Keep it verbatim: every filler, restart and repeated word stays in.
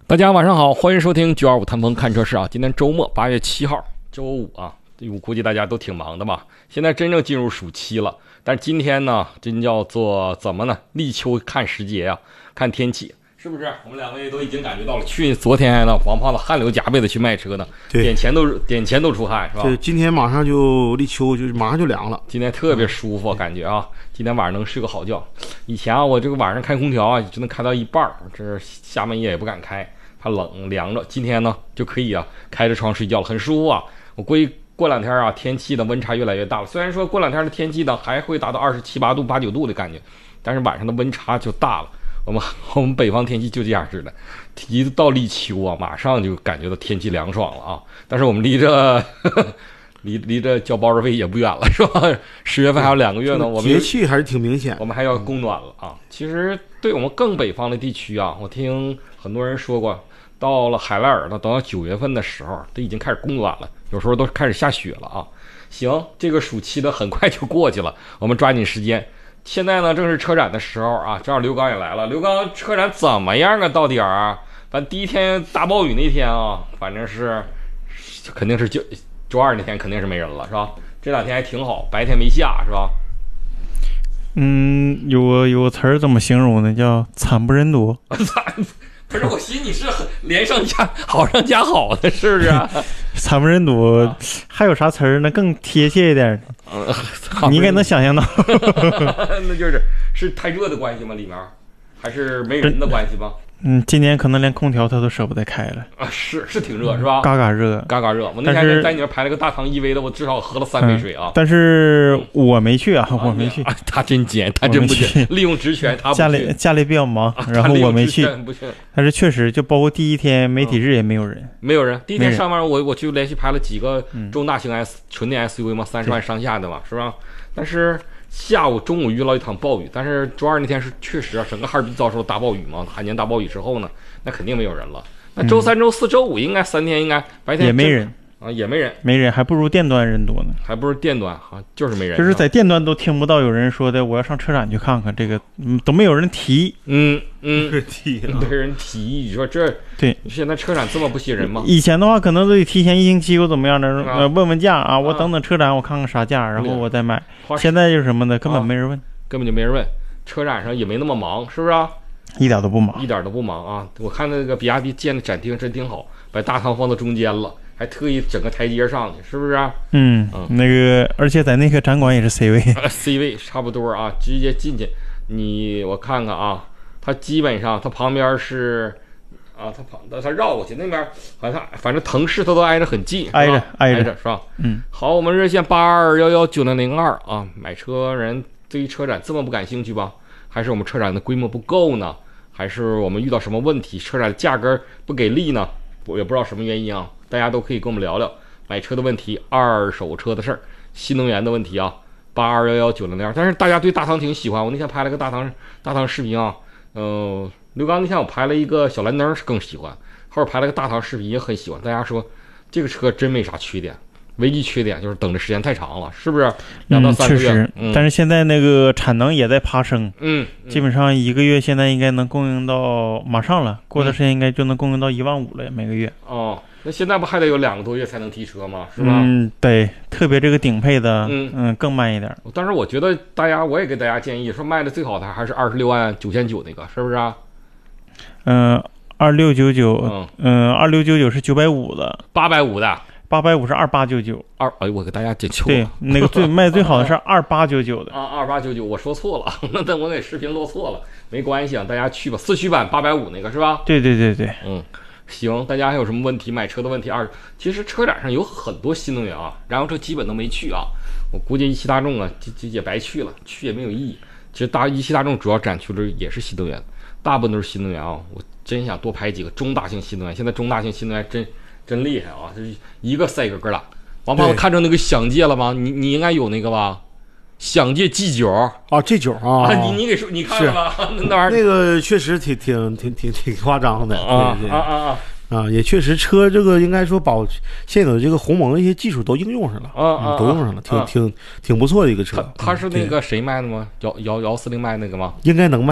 大家晚上好，欢迎收听九二五谈风看车市啊！今天周末八月七号，周五啊，我估计大家都挺忙的吧。现在真正进入暑期了，但是今天呢，真叫做怎么呢？立秋看时节啊，看天气，是不是？我们两位都已经感觉到了。去昨天呢，王胖子汗流浃背的去卖车呢，点钱都点钱都出汗，是吧？ 对，今天马上就立秋，就是马上就凉了。 今天特别舒服，感觉啊，今天晚上能睡个好觉。以前啊，我这个晚上开空调啊，就能开到一半，这下半夜也不敢开。怕冷凉着，今天呢就可以啊开着窗睡觉了，很舒服啊。我估计过两天啊天气的温差越来越大了，虽然说过两天的天气呢还会达到二十七八度八九度的感觉，但是晚上的温差就大了。我们我们北方天气就这样似的，一到立秋啊，马上就感觉到天气凉爽了啊。但是我们离着呵呵离离着交包费也不远了，是吧？十月份还有两个月呢，我们节气还是挺明显， 我们还要供暖了啊。其实对我们更北方的地区啊，我听很多人说过。到了海拉尔呢，等到九月份的时候，都已经开始供暖了，有时候都开始下雪了啊。行，这个暑期的很快就过去了，我们抓紧时间。现在呢，正是车展的时候啊，正好刘刚也来了。刘刚，车展怎么样啊？到底啊？反正第一天大暴雨那天啊，反正是肯定是就周二那天肯定是没人了，是吧？这两天还挺好，白天没下，是吧？ 嗯，有个有个词儿怎么形容呢？叫惨不忍睹。 不是，我寻你是连上加好上加好的，是不是、啊？ 惨不忍睹、啊，还有啥词儿呢？更贴切一点。嗯、你应该能想象到。 那就是是太热的关系吗？里面还是没人的关系吗？ 嗯，今年可能连空调他都舍不得开了啊！是是挺热，是吧？ 嘎嘎热， 嘎嘎热。我那天在你那排了个大唐 E V 的，我至少喝了三杯水啊。 嗯、但是我没去啊，我没去。 啊、他真奸，他真不去，利用职权，他不去家里家里比较忙， 啊、 然后我没去。 不去。 但是确实，就包括第一天媒体日也没有人，嗯、 没有人。第一天上班，我我去连续排了几个中大型 S、嗯、纯电 S U V 嘛，三十万上下的嘛，是吧？但是。下午中午遇到一场暴雨，但是周二那天是确实啊，整个哈尔滨遭受了大暴雨嘛。海年大暴雨之后呢，那肯定没有人了。那周三、周四周五应该三天应该白天也没人啊，也没人， 没人，还不如电端人多呢， 还不如电端啊，就是没人。 就是在电端都听不到有人说的，我要上车展去看看这个，嗯，都没有人提， 嗯嗯， 提没人提。你说这对， 现在车展这么不吸人吗？ 以前的话可能都得提前一星期或怎么样的， 啊、 呃，问问价啊，我等等车展我看看啥价，然后我再买。现在就是什么呢？根本没人问、啊， 根本就没人问。车展上也没那么忙，是不是、啊？ 一点都不忙， 一点都不忙啊！我看那个比亚迪建的展厅真挺好，把大堂放到中间了。还特意整个台阶上去，是不是、啊？ 嗯嗯，那个，而且在那个展馆也是 C 位、 呃、，C 位差不多啊，直接进去。你我看看啊，它基本上它旁边是啊，它旁它绕过去那边，好像反正腾势它都挨着很近， 挨着挨着是吧？ 嗯， 好，我们热线八二幺幺九零零二啊，买车人对于车展这么不感兴趣吧？还是我们车展的规模不够呢？还是我们遇到什么问题？车展的价格不给力呢？我也不知道什么原因啊。大家都可以跟我们聊聊买车的问题、二手车的事儿、新能源的问题啊，八二幺幺九零零二。但是大家对大唐挺喜欢，我那天拍了个大唐大唐视频啊，嗯、呃，刘刚那天我拍了一个小蓝灯是更喜欢，后边拍了个大唐视频也很喜欢。大家说这个车真没啥缺点，唯一缺点就是等的时间太长了，是不是？两到三个月。 嗯、确实、嗯，但是现在那个产能也在爬升， 嗯， 基本上一个月现在应该能供应到，马上了，过段时间应该就能供应到一万五了每个月。 哦。那现在不还得有两个多月才能提车吗？是吧？ 嗯，对，特别这个顶配的，嗯嗯，更慢一点。 但是我觉得大家，我也给大家建议说，卖的最好的还是二十六万九千九那个，是不是啊？ 嗯，二六九九，嗯，二六九九是九百五的， 八百五的， 八百五是二八九九， 二哎，我给大家解错了。 对，那个最卖最好的是二八九九的啊，二八九九，我说错了，那但我给视频落错了，没关系啊，大家去吧，四驱版八百五那个是吧？ 对对对对， 嗯。行，大家还有什么问题？买车的问题二，其实车展上有很多新能源啊，燃油车基本都没去啊。我估计一汽大众啊，这这也白去了，去也没有意义。其实大一汽大众主要展区的也是新能源，大部分都是新能源啊。我真想多拍几个中大型新能源，现在中大型新能源真真厉害啊，这一个赛一个个的。王胖子看着那个享界了吗？你你应该有那个吧？享界 G 九啊 ，G 九啊， 啊你你给说你看了吧？那玩意儿那个确实挺挺挺挺挺夸张的啊啊啊啊！ 啊，也确实车这个应该说保现有的这个鸿蒙的一些技术都应用上了， 啊啊， 都用上了，挺挺挺不错的一个车。 它是那个谁卖的吗？姚姚姚司令卖那个吗？ 应该能卖。